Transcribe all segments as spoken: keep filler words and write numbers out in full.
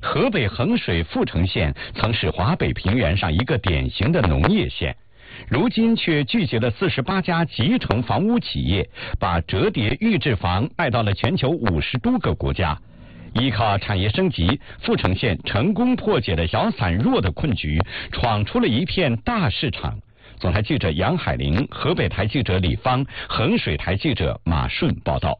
河北衡水阜城县曾是华北平原上一个典型的农业县，如今却聚集了四十八家集成房屋企业，把折叠预制房卖到了全球五十多个国家。依靠产业升级，阜城县成功破解了小散弱的困局，闯出了一片大市场。总台记者杨海玲，河北台记者李芳，衡水台记者马顺报道。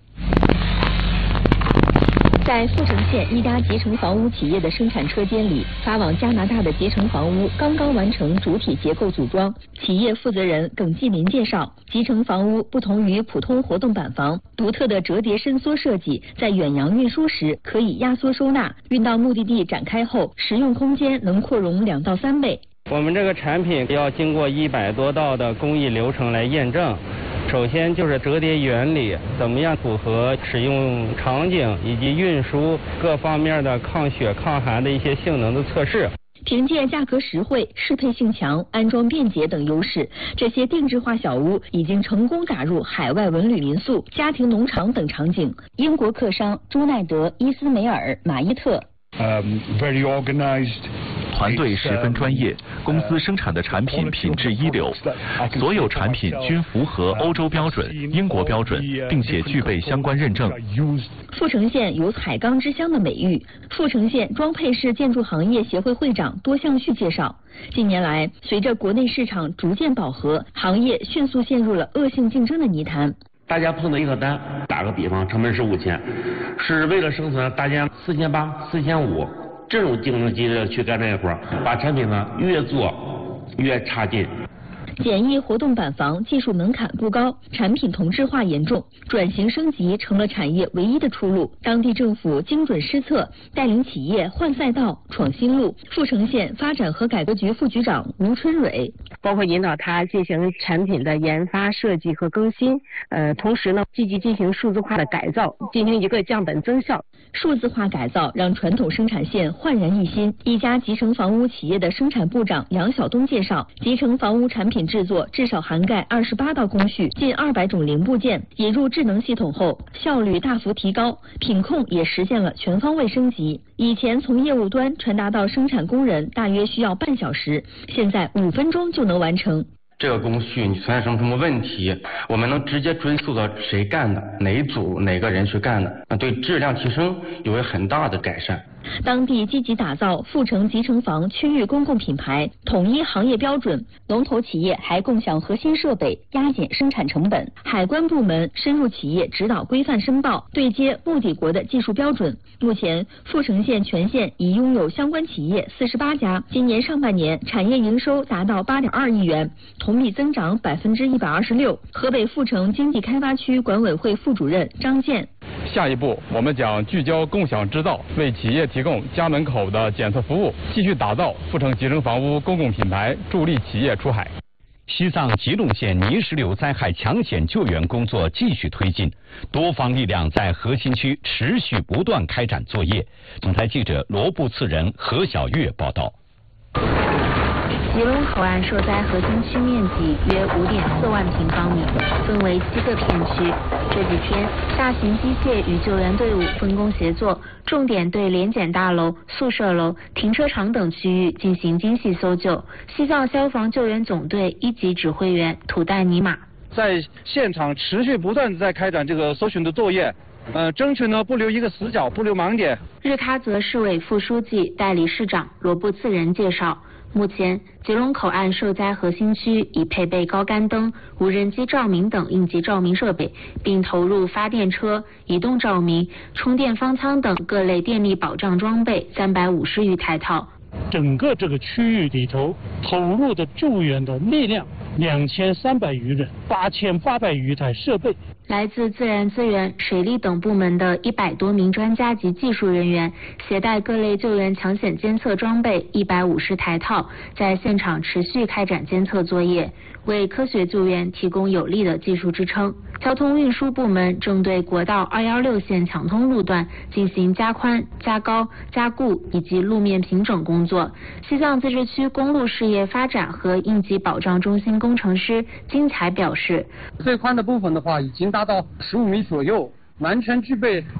在阜城县一家集成房屋企业的生产车间里，发往加拿大的集成房屋刚刚完成主体结构组装。企业负责人耿继民介绍，集成房屋不同于普通活动板房，独特的折叠伸缩设计，在远洋运输时可以压缩收纳，运到目的地展开后，实用空间能扩容两到三倍。 我们这个产品要经过一百多道的工艺流程来验证。首先就是折叠原理怎么样符合使用场景以及运输各方面的抗雪抗寒的一些性能的测试。 凭借价格实惠、适配性强、安装便捷等优势，这些定制化小屋已经成功打入海外文旅民宿、家庭农场等场景。英国客商朱奈德、伊斯梅尔、马伊特。 Um, very organized. 团队十分专业，公司生产的产品品质一流，所有产品均符合欧洲标准、英国标准，并且具备相关认证。 阜城县有海钢之乡的美誉。阜城县装配式建筑行业协会会长多向旭介绍，近年来，随着国内市场逐渐饱和，行业迅速陷入了恶性竞争的泥潭。 大家碰到一个单，打个比方，成本是五千，是为了生存，大家四千八、四千五。这种竞争激烈去干这一活，把产品呢越做越差劲。 简易活动板房技术门槛不高，产品同质化严重，转型升级成了产业唯一的出路。当地政府精准施策，带领企业换赛道、闯新路。阜城县发展和改革局副局长吴春蕊， 包括引导他进行产品的研发、设计和更新，呃，同时呢，积极进行数字化的改造，进行一个降本增效。 数字化改造让传统生产线焕然一新。一家集成房屋企业的生产部长杨晓东介绍，集成房屋产品制作至少涵盖二十八道工序，近二百种零部件。引入智能系统后，效率大幅提高，品控也实现了全方位升级。以前从业务端传达到生产工人大约需要半小时，现在五分钟就能完成。 这个工序你存在什么什么问题，我们能直接追溯到谁干的，哪一组哪个人去干的，那对质量提升有很大的改善。 当地积极打造阜城集成房区域公共品牌，统一行业标准，龙头企业还共享核心设备，压减生产成本。海关部门深入企业指导规范申报，对接目的国的技术标准。目前，阜城县全县已拥有相关企业四十八家，今年上半年产业营收达到八点二亿元，同比增长百分之一百二十六。河北阜城经济开发区管委会副主任张健。 下一步，我们将聚焦共享制造，为企业提供家门口的检测服务，继续打造阜城集成房屋公共品牌，助力企业出海。 西藏吉隆县泥石流灾害抢险救援工作继续推进，多方力量在核心区持续不断开展作业。总台记者罗布次仁、何小月报道。 吉隆口岸受灾核心区面积约五点四万平方米，分为七个片区。这几天，大型机械与救援队伍分工协作，重点对联检大楼、宿舍楼、停车场等区域进行精细搜救。西藏消防救援总队一级指挥员土代尼玛在现场持续不断在开展这个搜寻的作业。呃，争取呢不留一个死角，不留盲点。 日喀则市委副书记、代理市长罗布次仁介绍，目前吉隆口岸受灾核心区已配备高杆灯、无人机照明等应急照明设备，并投入发电车、移动照明、充电方舱等各类电力保障装备三百五十余台套。 整个这个区域里头投入的救援的力量两千三百余人，八千八百余台设备。 来自自然资源、水利等部门的一百多名专家及技术人员，携带各类救援抢险监测装备一百五十台套，在现场持续开展监测作业，为科学救援提供有力的技术支撑。交通运输部门正对国道二一六线抢通路段进行加宽、加高、加固以及路面平整工作。西藏自治区公路事业发展和应急保障中心工程师金才表示， 最宽的部分的话，已经达到十五米左右，完全具备